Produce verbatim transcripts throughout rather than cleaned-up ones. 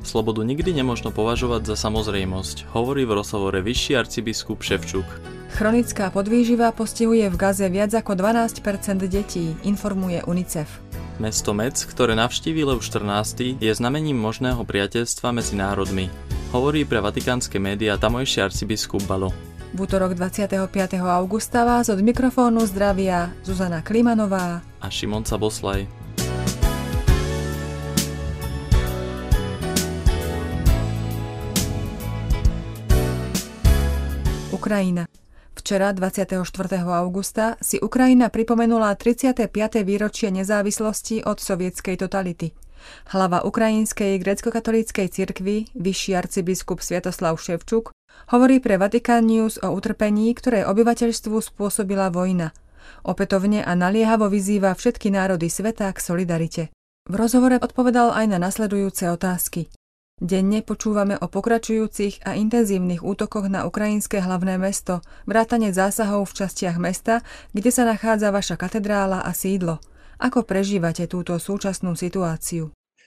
Slobodu nikdy nemožno považovať za samozrejmosť, hovorí v rozhovore vyšší arcibiskup Ševčuk. Chronická podvýživa postihuje v Gaze viac ako dvanásť percent detí, informuje UNICEF. Mesto Metz, ktoré navštíví Lev štrnásty, je znamením možného priateľstva medzi národmi, hovorí pre vatikánske médiá tamojší arcibiskup Balo. V útorok dvadsiateho piateho augusta vás od mikrofónu zdravia Zuzana Klimanová a Šimon Caboslaj. Ukrajina. Včera, dvadsiateho štvrtého augusta, si Ukrajina pripomenula tridsiate piate výročie nezávislosti od sovietskej totality. Hlava ukrajinskej gréckokatolíckej cirkvi, vyšší arcibiskup Sviatoslav Ševčuk, hovorí pre Vatikán News o utrpení, ktoré obyvateľstvu spôsobila vojna. Opätovne a naliehavo vyzýva všetky národy sveta k solidarite. V rozhovore odpovedal aj na nasledujúce otázky. Denne počúvame o pokračujúcich a intenzívnych útokoch na ukrajinské hlavné mesto, vrátane zásahov v častiach mesta, kde sa nachádza vaša katedrála a sídlo. Ako prežívate túto súčasnú situáciu?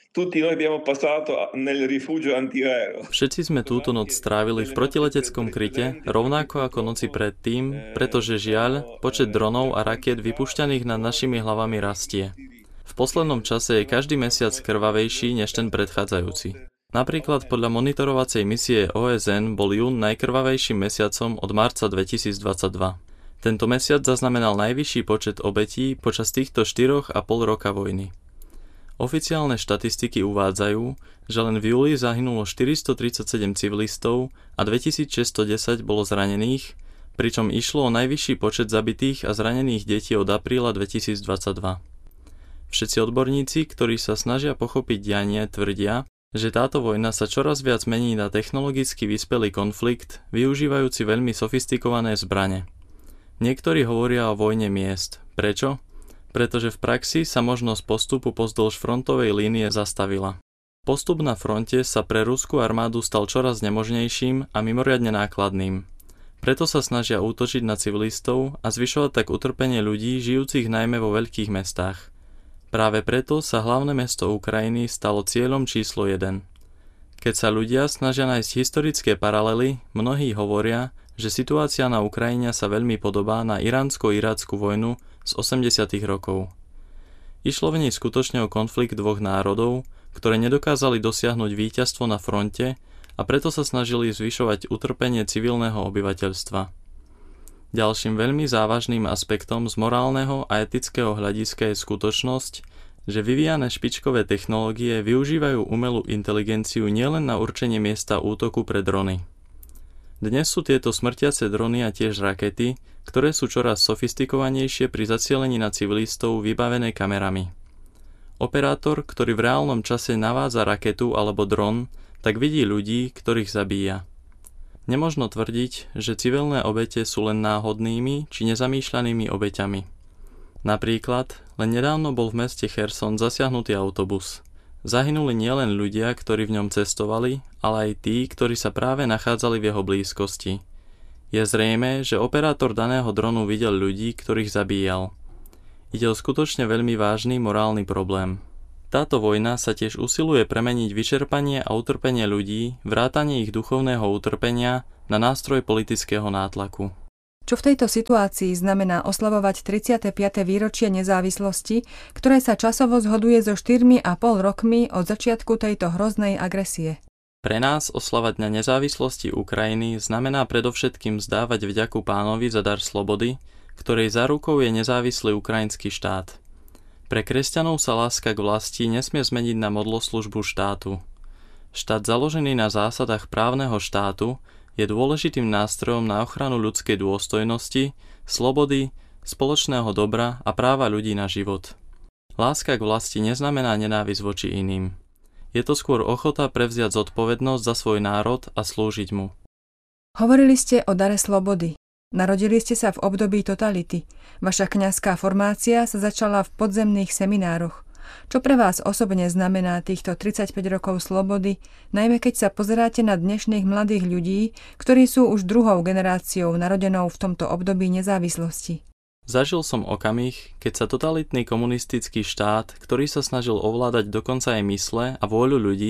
Všetci sme túto noc strávili v protileteckom kryte, rovnako ako noci predtým, pretože žiaľ, počet dronov a rakiet vypúšťaných nad našimi hlavami rastie. V poslednom čase je každý mesiac krvavejší než ten predchádzajúci. Napríklad podľa monitorovacej misie ó es en bol jún najkrvavejším mesiacom od marca dvetisícdvadsaťdva. Tento mesiac zaznamenal najvyšší počet obetí počas týchto štyroch a pol roka vojny. Oficiálne štatistiky uvádzajú, že len v júli zahynulo štyristotridsaťsedem civilistov a dvetisícšesťstodesať bolo zranených, pričom išlo o najvyšší počet zabitých a zranených detí od apríla dvetisícdvadsaťdva. Všetci odborníci, ktorí sa snažia pochopiť dianie, tvrdia, že táto vojna sa čoraz viac mení na technologicky vyspelý konflikt, využívajúci veľmi sofistikované zbrane. Niektorí hovoria o vojne miest. Prečo? Pretože v praxi sa možnosť postupu pozdĺž frontovej línie zastavila. Postup na fronte sa pre ruskú armádu stal čoraz nemožnejším a mimoriadne nákladným. Preto sa snažia útočiť na civilistov a zvyšovať tak utrpenie ľudí žijúcich najmä vo veľkých mestách. Práve preto sa hlavné mesto Ukrajiny stalo cieľom číslo jeden. Keď sa ľudia snažia nájsť historické paralely, mnohí hovoria, že situácia na Ukrajine sa veľmi podobá na iránsko-irackú vojnu z osemdesiatych rokov. Išlo v nej skutočne o konflikt dvoch národov, ktoré nedokázali dosiahnuť víťazstvo na fronte a preto sa snažili zvyšovať utrpenie civilného obyvateľstva. Ďalším veľmi závažným aspektom z morálneho a etického hľadiska je skutočnosť, že vyvíjané špičkové technológie využívajú umelú inteligenciu nielen na určenie miesta útoku pre drony. Dnes sú tieto smrtiace drony a tiež rakety, ktoré sú čoraz sofistikovanejšie pri zacielení na civilistov vybavené kamerami. Operátor, ktorý v reálnom čase navádza raketu alebo dron, tak vidí ľudí, ktorých zabíja. Nemožno tvrdiť, že civilné obete sú len náhodnými či nezamýšľanými obeťami. Napríklad, len nedávno bol v meste Cherson zasiahnutý autobus. Zahynuli nielen ľudia, ktorí v ňom cestovali, ale aj tí, ktorí sa práve nachádzali v jeho blízkosti. Je zrejmé, že operátor daného dronu videl ľudí, ktorých zabíjal. Ide o skutočne veľmi vážny morálny problém. Táto vojna sa tiež usiluje premeniť vyčerpanie a utrpenie ľudí, vrátanie ich duchovného utrpenia na nástroj politického nátlaku. Čo v tejto situácii znamená oslavovať tridsiate piate výročie nezávislosti, ktoré sa časovo zhoduje so štyrmi a pol rokmi od začiatku tejto hroznej agresie? Pre nás oslava Dňa nezávislosti Ukrajiny znamená predovšetkým vzdávať vďaku Pánovi za dar slobody, ktorej zárukou je nezávislý ukrajinský štát. Pre kresťanov sa láska k vlasti nesmie zmeniť na modloslužbu štátu. Štát založený na zásadách právneho štátu je dôležitým nástrojom na ochranu ľudskej dôstojnosti, slobody, spoločného dobra a práva ľudí na život. Láska k vlasti neznamená nenávisť voči iným. Je to skôr ochota prevziať zodpovednosť za svoj národ a slúžiť mu. Hovorili ste o dare slobody. Narodili ste sa v období totality. Vaša kňazská formácia sa začala v podzemných seminároch. Čo pre vás osobne znamená týchto tridsaťpäť rokov slobody, najmä keď sa pozeráte na dnešných mladých ľudí, ktorí sú už druhou generáciou narodenou v tomto období nezávislosti? Zažil som okamih, keď sa totalitný komunistický štát, ktorý sa snažil ovládať dokonca aj mysle a vôľu ľudí,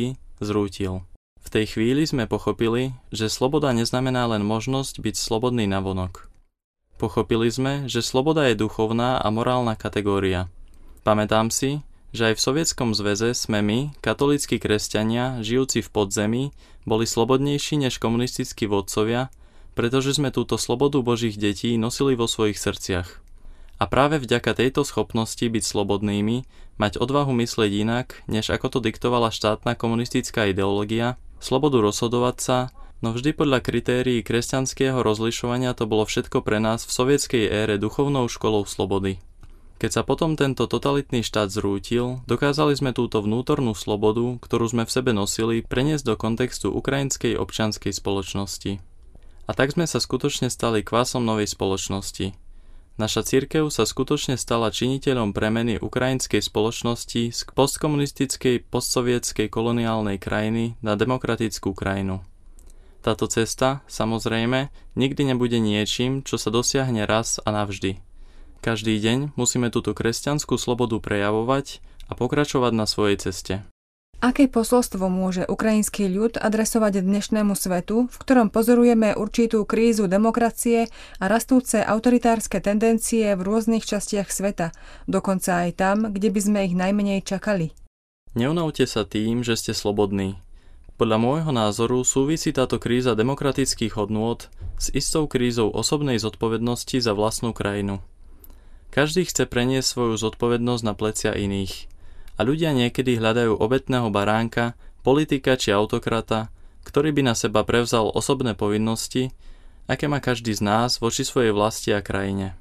zrútil. V tej chvíli sme pochopili, že sloboda neznamená len možnosť byť slobodný navonok. Pochopili sme, že sloboda je duchovná a morálna kategória. Pamätám si, že aj v Sovietskom zväze sme my, katolícki kresťania, žijúci v podzemí, boli slobodnejší než komunistickí vodcovia, pretože sme túto slobodu Božích detí nosili vo svojich srdciach. A práve vďaka tejto schopnosti byť slobodnými, mať odvahu myslieť inak, než ako to diktovala štátna komunistická ideológia, slobodu rozhodovať sa, no vždy podľa kritérií kresťanského rozlišovania to bolo všetko pre nás v sovietskej ére duchovnou školou slobody. Keď sa potom tento totalitný štát zrútil, dokázali sme túto vnútornú slobodu, ktorú sme v sebe nosili, preniesť do kontextu ukrajinskej občianskej spoločnosti. A tak sme sa skutočne stali kvásom novej spoločnosti. Naša cirkev sa skutočne stala činiteľom premeny ukrajinskej spoločnosti z postkomunistickej, postsovietskej koloniálnej krajiny na demokratickú krajinu. Táto cesta, samozrejme, nikdy nebude niečím, čo sa dosiahne raz a navždy. Každý deň musíme túto kresťanskú slobodu prejavovať a pokračovať na svojej ceste. Aké posolstvo môže ukrajinský ľud adresovať dnešnému svetu, v ktorom pozorujeme určitú krízu demokracie a rastúce autoritárske tendencie v rôznych častiach sveta, dokonca aj tam, kde by sme ich najmenej čakali? Neunavte sa tým, že ste slobodní. Podľa môjho názoru súvisí táto kríza demokratických hodnôt s istou krízou osobnej zodpovednosti za vlastnú krajinu. Každý chce preniesť svoju zodpovednosť na plecia iných. A ľudia niekedy hľadajú obetného baránka, politika či autokrata, ktorý by na seba prevzal osobné povinnosti, aké má každý z nás voči svojej vlasti a krajine.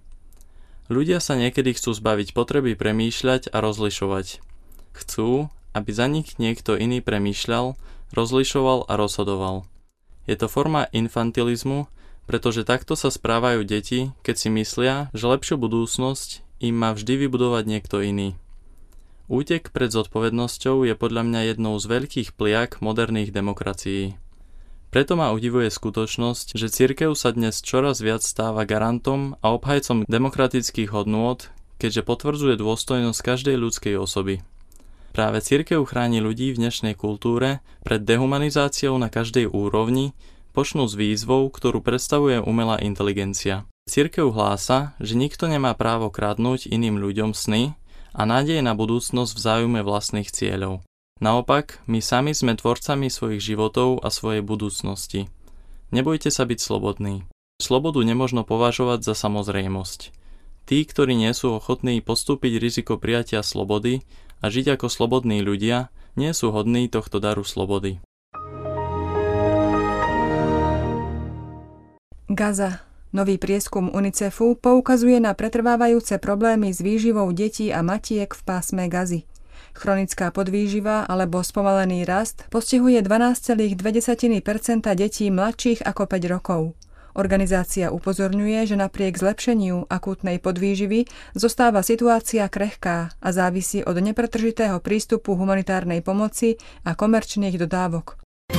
Ľudia sa niekedy chcú zbaviť potreby premýšľať a rozlišovať. Chcú, aby za nich niekto iný premýšľal, rozlišoval a rozhodoval. Je to forma infantilizmu, pretože takto sa správajú deti, keď si myslia, že lepšiu budúcnosť im má vždy vybudovať niekto iný. Útek pred zodpovednosťou je podľa mňa jednou z veľkých pliag moderných demokracií. Preto ma udivuje skutočnosť, že cirkev sa dnes čoraz viac stáva garantom a obhajcom demokratických hodnôt, keďže potvrdzuje dôstojnosť každej ľudskej osoby. Práve cirkev chráni ľudí v dnešnej kultúre pred dehumanizáciou na každej úrovni, počnú s výzvou, ktorú predstavuje umelá inteligencia. Cirkev hlása, že nikto nemá právo kradnúť iným ľuďom sny a nádej na budúcnosť v záujme vlastných cieľov. Naopak, my sami sme tvorcami svojich životov a svojej budúcnosti. Nebojte sa byť slobodní. Slobodu nemožno považovať za samozrejmosť. Tí, ktorí nie sú ochotní postúpiť riziko prijatia slobody a žiť ako slobodní ľudia, nie sú hodní tohto daru slobody. Gaza. Nový prieskum UNICEFu poukazuje na pretrvávajúce problémy s výživou detí a matiek v pásme Gazy. Chronická podvýživa alebo spomalený rast postihuje dvanásť celá dve percenta detí mladších ako päť rokov. Organizácia upozorňuje, že napriek zlepšeniu akútnej podvýživy zostáva situácia krehká a závisí od nepretržitého prístupu humanitárnej pomoci a komerčných dodávok.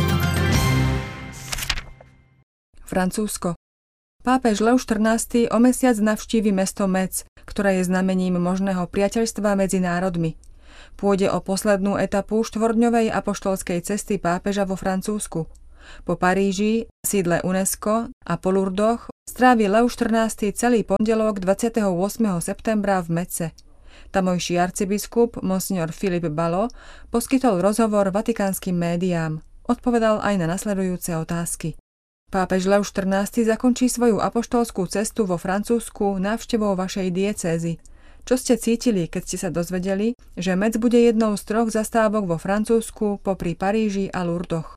Francúzsko. Pápež Lev štrnásty o mesiac navštívi mesto Metz, ktoré je znamením možného priateľstva medzi národmi. Pôjde o poslednú etapu štvordňovej apoštolskej cesty pápeža vo Francúzsku. Po Paríži, sídle UNESCO a po Lourdoch strávi Lev štrnásty celý pondelok dvadsiateho ôsmeho septembra v Metze. Tamojší arcibiskup Monsignor Philippe Ballot poskytol rozhovor vatikánskym médiám. Odpovedal aj na nasledujúce otázky. Pápež Lev štrnásty zakončí svoju apoštolskú cestu vo Francúzsku návštevou vašej diecézy. Čo ste cítili, keď ste sa dozvedeli, že Metz bude jednou z troch zastávok vo Francúzsku popri Paríži a Lourdoch?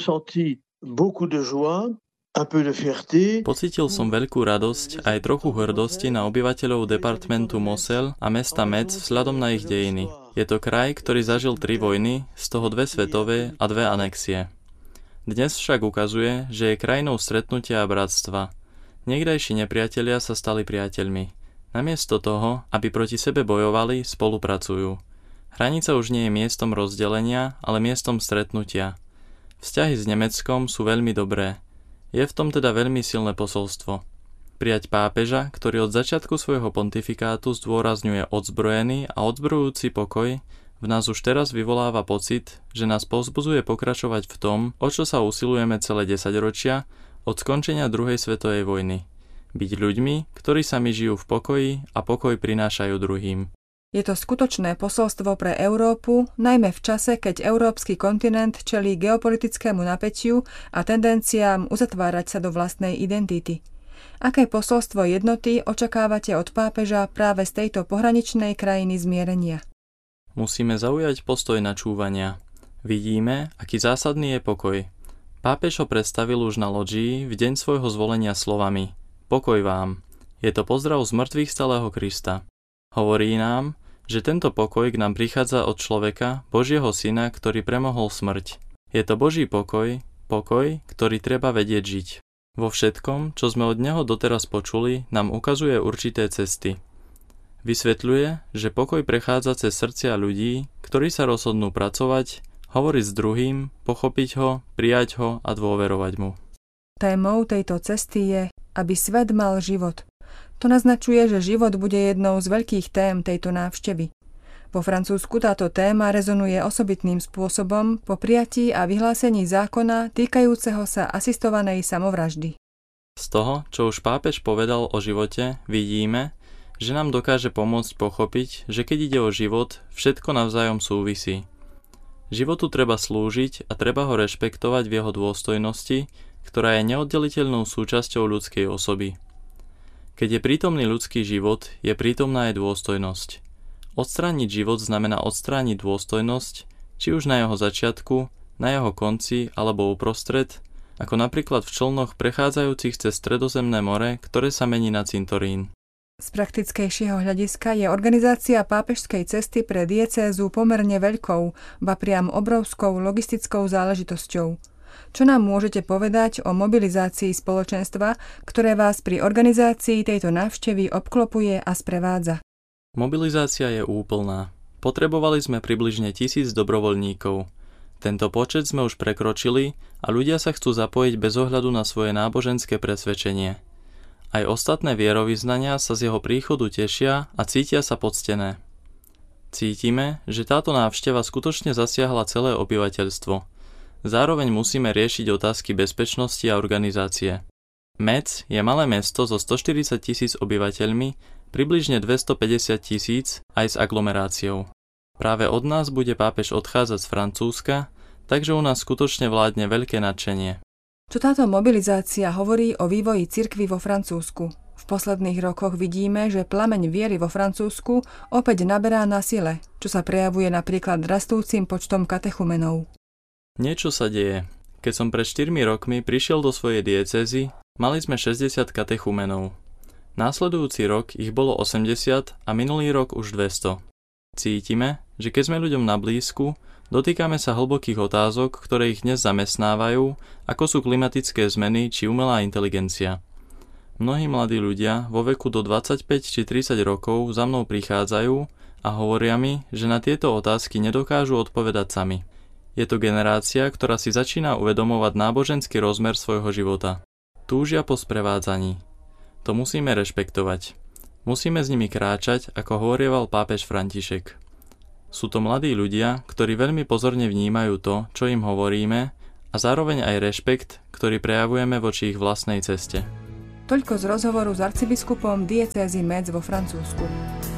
Pocítil som veľkú radosť a aj trochu hrdosti na obyvateľov departmentu Moselle a mesta Metz vzhľadom na ich dejiny. Je to kraj, ktorý zažil tri vojny, z toho dve svetové a dve anexie. Dnes však ukazuje, že je krajinou stretnutia a bratstva. Niekdajší nepriatelia sa stali priateľmi. Namiesto toho, aby proti sebe bojovali, spolupracujú. Hranica už nie je miestom rozdelenia, ale miestom stretnutia. Vzťahy s Nemeckom sú veľmi dobré. Je v tom teda veľmi silné posolstvo. Prijať pápeža, ktorý od začiatku svojho pontifikátu zdôrazňuje odzbrojený a odzbrojujúci pokoj, v nás už teraz vyvoláva pocit, že nás povzbudzuje pokračovať v tom, o čo sa usilujeme celé desaťročia od skončenia druhej svetovej vojny. Byť ľuďmi, ktorí sami žijú v pokoji a pokoj prinášajú druhým. Je to skutočné posolstvo pre Európu, najmä v čase, keď európsky kontinent čelí geopolitickému napätiu a tendenciám uzatvárať sa do vlastnej identity. Aké posolstvo jednoty očakávate od pápeža práve z tejto pohraničnej krajiny zmierenia? Musíme zaujať postoj načúvania. Vidíme, aký zásadný je pokoj. Pápež ho predstavil už na lodžii v deň svojho zvolenia slovami: Pokoj vám. Je to pozdrav z mŕtvych stalého Krista. Hovorí nám, že tento pokoj k nám prichádza od človeka, Božieho syna, ktorý premohol smrť. Je to Boží pokoj, pokoj, ktorý treba vedieť žiť. Vo všetkom, čo sme od neho doteraz počuli, nám ukazuje určité cesty. Vysvetľuje, že pokoj prechádza cez srdcia ľudí, ktorí sa rozhodnú pracovať, hovoriť s druhým, pochopiť ho, prijať ho a dôverovať mu. Témou tejto cesty je, aby svet mal život. To naznačuje, že život bude jednou z veľkých tém tejto návštevy. Vo Francúzsku táto téma rezonuje osobitným spôsobom po prijatí a vyhlásení zákona týkajúceho sa asistovanej samovraždy. Z toho, čo už pápež povedal o živote, vidíme, že nám dokáže pomôcť pochopiť, že keď ide o život, všetko navzájom súvisí. Životu treba slúžiť a treba ho rešpektovať v jeho dôstojnosti, ktorá je neoddeliteľnou súčasťou ľudskej osoby. Keď je prítomný ľudský život, je prítomná aj dôstojnosť. Odstrániť život znamená odstrániť dôstojnosť, či už na jeho začiatku, na jeho konci alebo uprostred, ako napríklad v člnoch prechádzajúcich cez Stredozemné more, ktoré sa mení na cintorín. Z praktickejšieho hľadiska je organizácia pápežskej cesty pre diecézu pomerne veľkou, ba priam obrovskou logistickou záležitosťou. Čo nám môžete povedať o mobilizácii spoločenstva, ktoré vás pri organizácii tejto návštevy obklopuje a sprevádza? Mobilizácia je úplná. Potrebovali sme približne tisíc dobrovoľníkov. Tento počet sme už prekročili a ľudia sa chcú zapojiť bez ohľadu na svoje náboženské presvedčenie. Aj ostatné vierovyznania sa z jeho príchodu tešia a cítia sa poctené. Cítime, že táto návšteva skutočne zasiahla celé obyvateľstvo. Zároveň musíme riešiť otázky bezpečnosti a organizácie. Metz je malé mesto so stoštyridsať tisíc obyvateľmi, približne dvestopäťdesiat tisíc aj s aglomeráciou. Práve od nás bude pápež odchádzať z Francúzska, takže u nás skutočne vládne veľké nadšenie. Čo táto mobilizácia hovorí o vývoji cirkvi vo Francúzsku? V posledných rokoch vidíme, že plameň viery vo Francúzsku opäť naberá na sile, čo sa prejavuje napríklad rastúcim počtom katechumenov. Niečo sa deje. Keď som pred štyrmi rokmi prišiel do svojej diecézy, mali sme šesťdesiat katechumenov. Následujúci rok ich bolo osemdesiat a minulý rok už dvesto. Cítime, že keď sme ľuďom na blízku, dotýkame sa hlbokých otázok, ktoré ich dnes zamestnávajú, ako sú klimatické zmeny či umelá inteligencia. Mnohí mladí ľudia vo veku do dvadsaťpäť či tridsať rokov za mnou prichádzajú a hovoria mi, že na tieto otázky nedokážu odpovedať sami. Je to generácia, ktorá si začína uvedomovať náboženský rozmer svojho života. Túžia po sprevádzaní. To musíme rešpektovať. Musíme s nimi kráčať, ako hovorieval pápež František. Sú to mladí ľudia, ktorí veľmi pozorne vnímajú to, čo im hovoríme, a zároveň aj rešpekt, ktorý prejavujeme voči ich vlastnej ceste. Toľko z rozhovoru s arcibiskupom diecézy Metz vo Francúzsku.